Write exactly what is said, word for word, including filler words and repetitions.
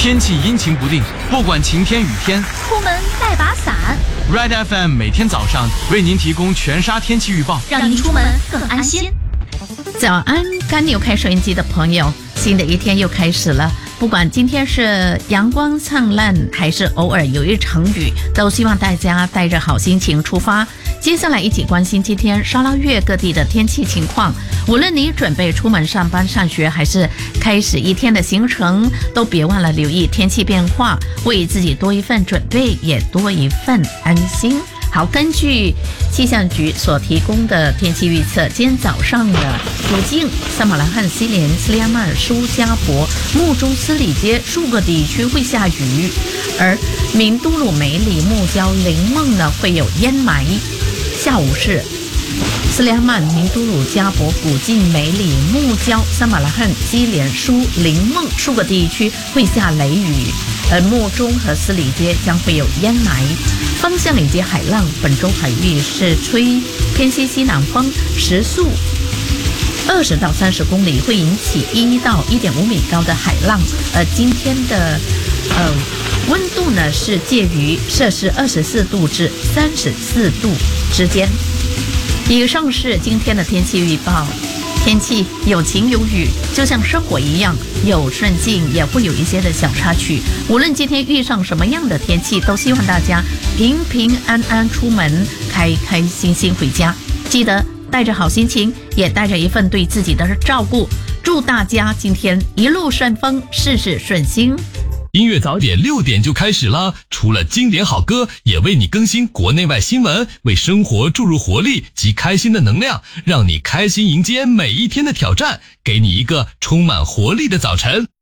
天气阴晴不定，不管晴天雨天， 出门带把伞。 Red F M 每天早上为您提供全沙天气预报， 让您出门更安心。 早安，刚有开收音机的朋友，新的一天又开始了。不管今天是阳光灿烂，还是偶尔有一场雨，都希望大家带着好心情出发。接下来一起关心今天沙捞越各地的天气情况。无论你准备出门上班上学，还是开始一天的行程，都别忘了留意天气变化，为自己多一份准备，也多一份安心。好，根据气象局所提供的天气预测，今天早上的福建、萨马兰汉、西连、斯里亚曼、苏加博、木中、斯里街数个地区会下雨，而明都鲁、梅里、木礁、临梦呢会有烟霾。下午是斯里亚曼、明都鲁、加博、古晋、梅里、木礁、萨马兰汉、基连、苏、临梦数个地区会下雷雨，而木中和斯里街将会有烟霾。风向以及海浪，本周海域是吹偏西西南风，时速二十到三十公里，会引起一到一点五米高的海浪。而今天的呃温度呢是介于摄氏二十四度至三十四度之间。以上是今天的天气预报。天气有晴有雨，就像生活一样，有顺境也会有一些的小插曲。无论今天遇上什么样的天气，都希望大家平平安安出门，开开心心回家。记得带着好心情，也带着一份对自己的照顾。祝大家今天一路顺风，事事顺心。 音乐早点六点就开始啦！除了经典好歌，也为你更新国内外新闻，为生活注入活力及开心的能量，让你开心迎接每一天的挑战，给你一个充满活力的早晨。